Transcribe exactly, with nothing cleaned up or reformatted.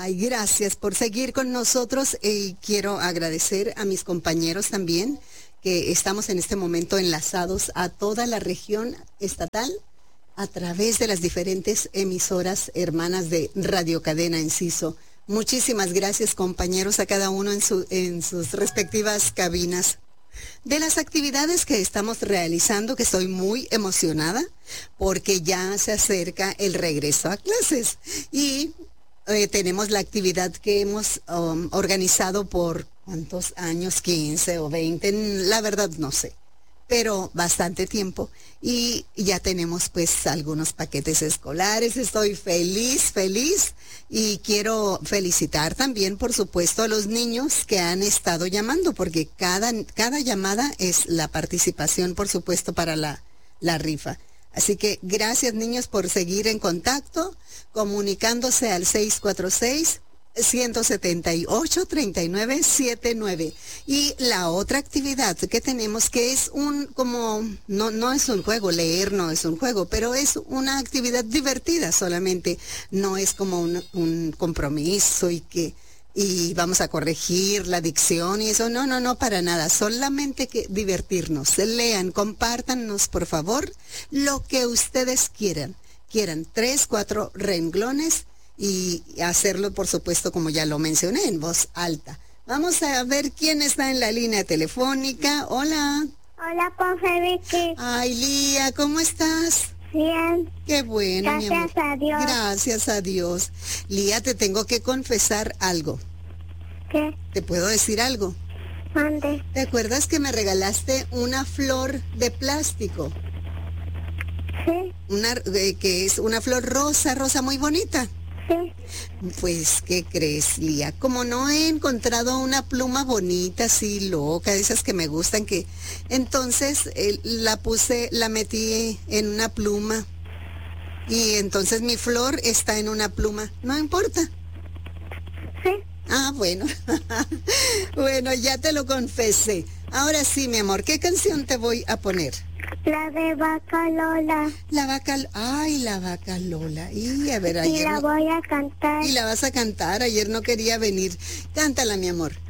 Ay, gracias por seguir con nosotros y quiero agradecer a mis compañeros también que estamos en este momento enlazados a toda la región estatal a través de las diferentes emisoras hermanas de Radio Cadena Enciso. Muchísimas gracias, compañeros, a cada uno en, su, en sus respectivas cabinas. De las actividades que estamos realizando, que estoy muy emocionada porque ya se acerca el regreso a clases y eh, tenemos la actividad que hemos um, organizado por ¿cuántos años? quince o veinte, la verdad no sé, pero bastante tiempo y ya tenemos pues algunos paquetes escolares. Estoy feliz, feliz y quiero felicitar también, por supuesto, a los niños que han estado llamando, porque cada, cada llamada es la participación, por supuesto, para la, la rifa. Así que gracias, niños, por seguir en contacto, comunicándose al seis cuatro seis, uno siete ocho, tres nueve siete nueve. Y la otra actividad que tenemos, que es un, como, no, no es un juego, leer no es un juego, pero es una actividad divertida solamente, no es como un, un compromiso y que, y vamos a corregir la dicción y eso, no, no, no, para nada, solamente que divertirnos. Lean, compártanos, por favor, lo que ustedes quieran, quieran tres, cuatro renglones, y hacerlo, por supuesto, como ya lo mencioné, en voz alta. Vamos a ver quién está en la línea telefónica. Hola. Hola, profe Vicky. Ay, Lía, ¿cómo estás? Bien. Qué bueno, Gracias mi amor. a Dios. Gracias a Dios. Lía, te tengo que confesar algo. ¿Qué? ¿Te puedo decir algo? ¿Dónde? ¿Te acuerdas que me regalaste una flor de plástico? Sí. Una, eh, que es una flor rosa, rosa muy bonita. Sí. Pues, ¿qué crees, Lía? Como no he encontrado una pluma bonita, así loca, de esas que me gustan, que entonces eh, la puse, la metí en una pluma y entonces mi flor está en una pluma. No importa. Sí. Ah, bueno. Bueno, ya te lo confesé. Ahora sí, mi amor, ¿qué canción te voy a poner? La de Vaca Lola. La vaca, ay, la vaca Lola. Y a ver, Y ayer la no- voy a cantar. y la vas a cantar. Ayer no quería venir. Cántala, mi amor.